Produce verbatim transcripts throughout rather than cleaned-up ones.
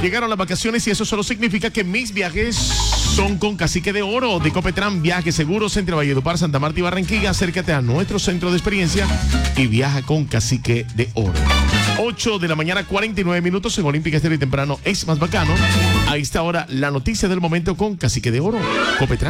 Llegaron las vacaciones y eso solo significa que mis viajes son con Cacique de Oro de Copetran. Viajes seguros entre Valledupar, Santa Marta y Barranquilla. Acércate a nuestro centro de experiencia y viaja con Cacique de Oro. ocho de la mañana, cuarenta y nueve minutos en Olímpica Estéreo y Temprano es más bacano. Ahí está ahora la noticia del momento con Cacique de Oro, Copetran.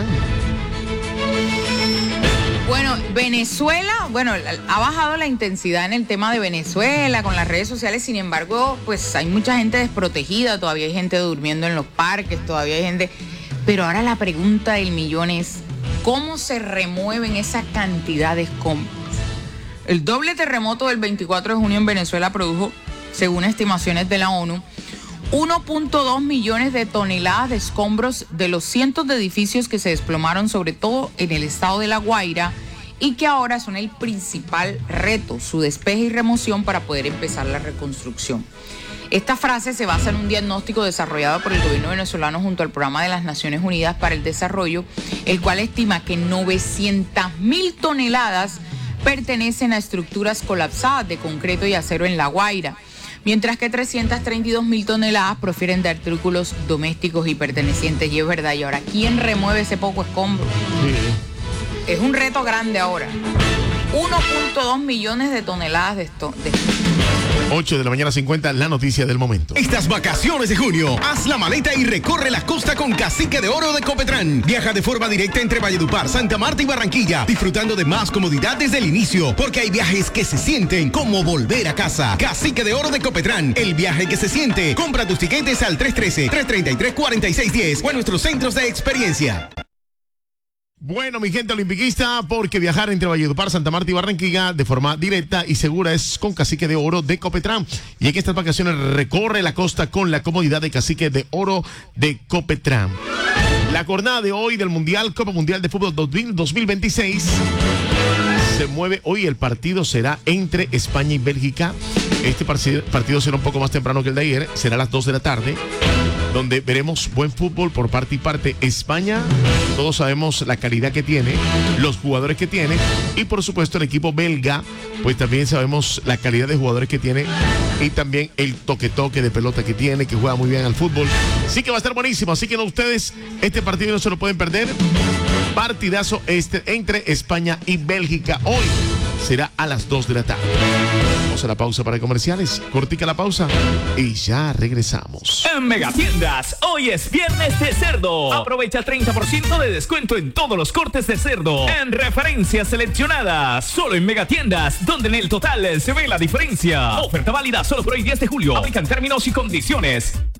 Bueno, Venezuela, bueno, ha bajado la intensidad en el tema de Venezuela con las redes sociales, sin embargo, pues hay mucha gente desprotegida, todavía hay gente durmiendo en los parques, todavía hay gente... Pero ahora la pregunta del millón es, ¿cómo se remueven esa cantidad de escombros? El doble terremoto del veinticuatro de junio en Venezuela produjo, según estimaciones de la ONU, uno punto dos millones de toneladas de escombros de los cientos de edificios que se desplomaron, sobre todo en el estado de La Guaira, y que ahora son el principal reto, su despeje y remoción para poder empezar la reconstrucción. Esta frase se basa en un diagnóstico desarrollado por el gobierno venezolano junto al Programa de las Naciones Unidas para el Desarrollo, el cual estima que novecientas mil toneladas pertenecen a estructuras colapsadas de concreto y acero en La Guaira, mientras que trescientas treinta y dos mil toneladas profieren de artículos domésticos y pertenecientes. Y es verdad, y ahora, ¿quién remueve ese poco escombro? Sí. Es un reto grande ahora. uno punto dos millones de toneladas de esto. De... ocho de la mañana cincuenta, la noticia del momento. Estas vacaciones de junio, haz la maleta y recorre la costa con Cacique de Oro de Copetran. Viaja de forma directa entre Valledupar, Santa Marta y Barranquilla, disfrutando de más comodidad desde el inicio, porque hay viajes que se sienten como volver a casa. Cacique de Oro de Copetran, el viaje que se siente. Compra tus tiquetes al tres uno tres, tres tres tres, cuatro seis uno cero o en nuestros centros de experiencia. Bueno, mi gente olimpiquista, porque viajar entre Valledupar, Santa Marta y Barranquilla de forma directa y segura es con Cacique de Oro de Copetran. Y en estas vacaciones recorre la costa con la comodidad de Cacique de Oro de Copetran. La jornada de hoy del Mundial, Copa Mundial de Fútbol dos mil veintiséis, se mueve hoy. El partido será entre España y Bélgica. Este partido será un poco más temprano que el de ayer, será a las dos de la tarde, donde veremos buen fútbol por parte y parte. España, todos sabemos la calidad que tiene, los jugadores que tiene, y por supuesto el equipo belga, pues también sabemos la calidad de jugadores que tiene y también el toque-toque de pelota que tiene, que juega muy bien al fútbol. Sí que va a estar buenísimo, así que no, ustedes este partido no se lo pueden perder. Partidazo este entre España y Bélgica. Hoy será a las dos de la tarde. Vamos a la pausa para comerciales. Cortica la pausa y ya regresamos. En Megatiendas, hoy es viernes de cerdo. Aprovecha treinta por ciento de descuento en todos los cortes de cerdo. En referencias seleccionadas. Solo en Megatiendas, donde en el total se ve la diferencia. Oferta válida solo por hoy diez de julio. Aplican términos y condiciones.